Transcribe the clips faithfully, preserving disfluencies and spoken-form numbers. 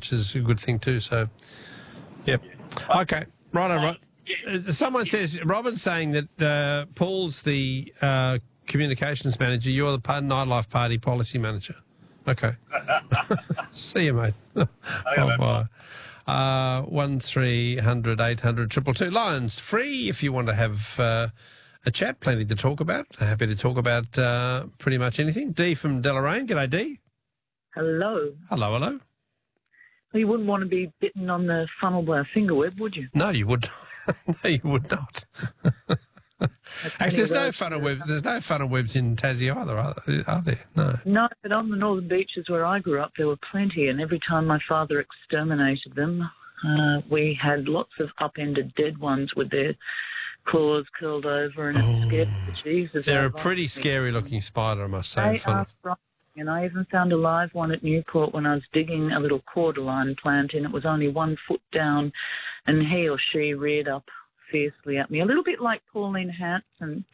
which is a good thing too. So, yep. Okay, right, all right. Uh, Someone says, Robin's saying that uh, Paul's the uh, communications manager, you're the pa- nightlife party policy manager. Okay. See you, mate. Oh, bye. Uh, one three hundred eight hundred triple two. Lions free if you want to have uh, a chat. Plenty to talk about. Happy to talk about uh, pretty much anything. Dee from Deloraine. G'day, Dee. Hello. Hello, hello. Well, you wouldn't want to be bitten on the funnel by a finger web, would you? No, you would. No, you would not. Actually, there's no funnel webs. There's no funnel webs in Tassie either, are there? Are there? No. No, but on the northern beaches where I grew up, there were plenty, and every time my father exterminated them, uh, we had lots of upended dead ones with their claws curled over, and it Oh. scared the Jesus. They're out a of pretty me. scary looking spider, I must say. They full are of- frightening, and I even found a live one at Newport when I was digging a little cordyline plant, and it was only one foot down, and he or she reared up fiercely at me, a little bit like Pauline Hanson,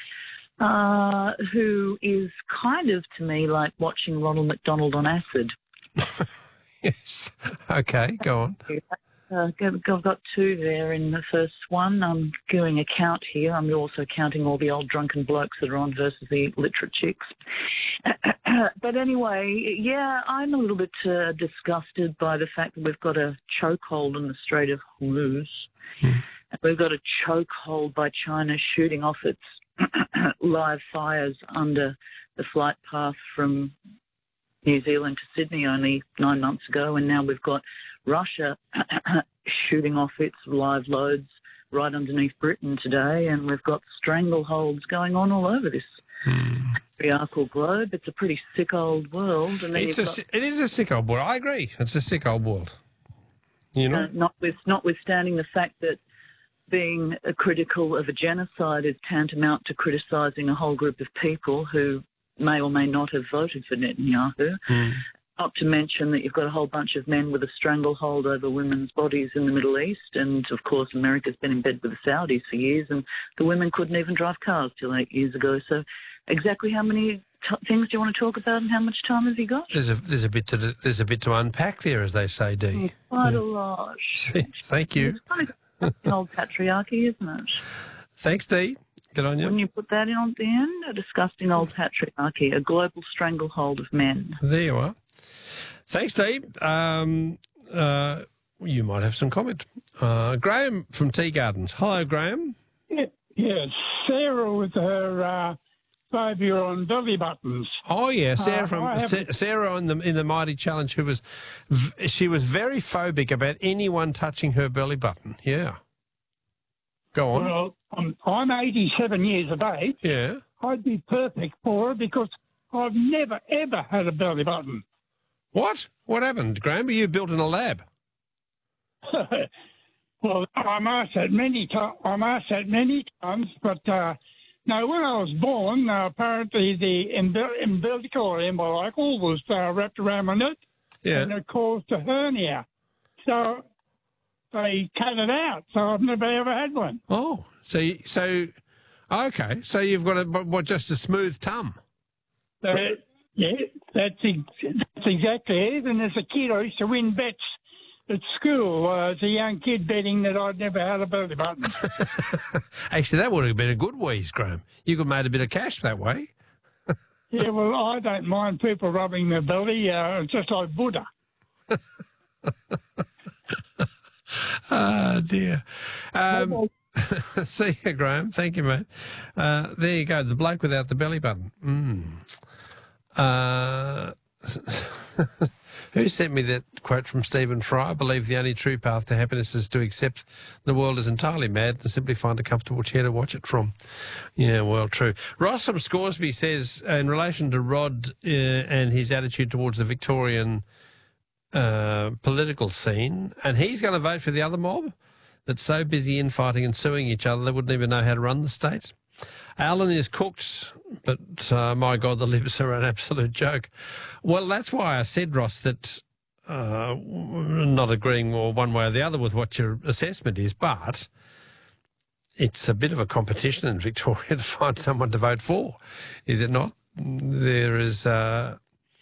uh, who is kind of, to me, like watching Ronald McDonald on acid. Yes. Okay, go on. Uh, I've got two there in the first one. I'm doing a count here. I'm also counting all the old drunken blokes that are on versus the literate chicks. But anyway, yeah, I'm a little bit uh, disgusted by the fact that we've got a chokehold in the Strait of Hormuz. Mm. And we've got a chokehold by China shooting off its live fires under the flight path from New Zealand to Sydney only nine months ago, and now we've got Russia shooting off its live loads right underneath Britain today, and we've got strangleholds going on all over this Mm. patriarchal globe. It's a pretty sick old world. And then It's you've a, got, it is a sick old world. I agree. It's a sick old world. You know? uh, notwith- notwithstanding the fact that being uh, critical of a genocide is tantamount to criticising a whole group of people who may or may not have voted for Netanyahu. Mm. Not to mention that you've got a whole bunch of men with a stranglehold over women's bodies in the Middle East. And, of course, America's been in bed with the Saudis for years, and the women couldn't even drive cars till eight years ago. So exactly how many t- things do you want to talk about, and how much time have you got? There's a there's a bit to there's a bit to unpack there, as they say, Dee. Quite Yeah. a lot. Thank you. It's kind of an old patriarchy, isn't it? Thanks, Dee. Good on you. Wouldn't you put that in on the end? A disgusting old patriarchy, a global stranglehold of men. There you are. Thanks, Dee. Um, uh, you might have some comment. Uh, Graham from Tea Gardens. Hello, Graham. Yeah, yeah, Sarah with her uh, phobia on belly buttons. Oh yeah, Sarah Uh, from I haven't- Sa- Sarah in the in the Mighty Challenge, who was v- she was very phobic about anyone touching her belly button. Yeah. Go on. Well, I'm, I'm eighty-seven years of age. Yeah. I'd be perfect for her because I've never, ever had a belly button. What? What happened, Graham? Were you built in a lab? Well, I'm asked that many times. I'm asked that many times, but uh, no. When I was born, uh, apparently the umbil- umbilical or umbilical was uh, wrapped around my neck, Yeah. and it caused a hernia. So they cut it out. So I've never ever had one. Oh, so you, so okay, so you've got a what? Just a smooth tum. So, yeah, that's ex- that's exactly it. And as a kid, I used to win bets at school. Uh, as a young kid, betting that I'd never had a belly button. Actually, that would have been a good wheeze, Graham. You could have made a bit of cash that way. Yeah, well, I don't mind people rubbing their belly. Uh, it's just like Buddha. Oh, dear. Um, see you, Graham. Thank you, mate. Uh, there you go, the bloke without the belly button. Mm. Uh, who sent me that quote from Stephen Fry? I believe the only true path to happiness is to accept the world is entirely mad and simply find a comfortable chair to watch it from. Yeah, well, true. Ross from Scoresby says, uh, in relation to Rod uh, and his attitude towards the Victorian uh, political scene, and he's going to vote for the other mob that's so busy infighting and suing each other they wouldn't even know how to run the state. Alan is cooked, but uh, my God, the Libs are an absolute joke. Well, that's why I said, Ross, that uh, not agreeing or one way or the other with what your assessment is, but it's a bit of a competition in Victoria to find someone to vote for, is it not? There is uh,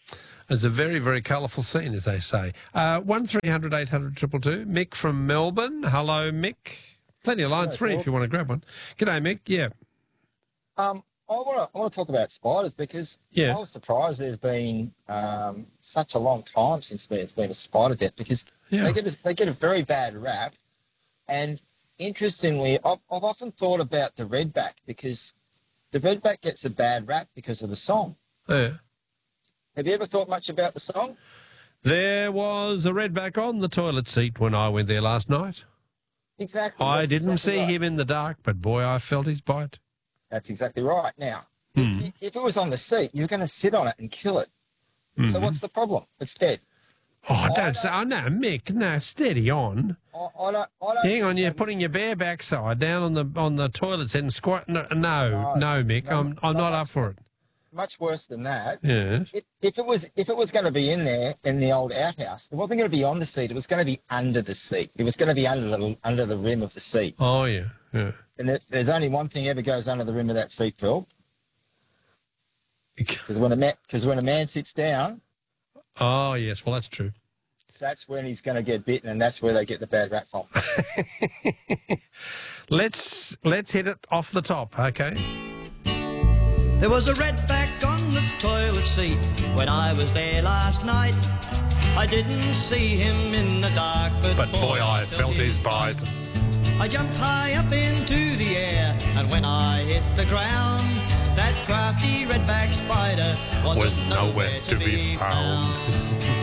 It's a very, very colourful scene, as they say. Uh, one three hundred eight hundred two two two. Mick from Melbourne. Hello, Mick. Plenty of lines free if you want to grab one. G'day, Mick. Yeah. Um, I want to I want to talk about spiders because Yeah. I was surprised there's been um, such a long time since there's been a spider death because Yeah. they get a, they get a very bad rap. And interestingly, I've, I've often thought about the redback because the redback gets a bad rap because of the song. Yeah. Have you ever thought much about the song? There was a redback on the toilet seat when I went there last night. Exactly. I that's didn't exactly see right. him in the dark, but boy, I felt his bite. That's exactly right. Now, Hmm. if, if it was on the seat, you're going to sit on it and kill it. Mm-hmm. So what's the problem? It's dead. Oh, don't don't- say, oh, no, Mick, no, steady on. I, I don't. I don't Hang on, you're um, putting your bare backside down on the on the toilet seat and squat. No, no, no Mick, no, I'm I'm no, not no. up for it. much worse than that. Yes. If, if it was if it was going to be in there in the old outhouse, it wasn't going to be on the seat. It was going to be under the seat. It was going to be under the under the rim of the seat. Oh yeah, yeah. And there, there's only one thing ever goes under the rim of that seat, Phil. Because when a man because when a man sits down, Oh yes, well that's true. that's when he's going to get bitten, and that's where they get the bad rap from. Let's let's hit it off the top, okay? There was a redback on the toilet seat when I was there last night. I didn't see him in the dark, but, But boy, I felt his bite. I jumped high up into the air, and when I hit the ground, that crafty redback spider Was nowhere to be found.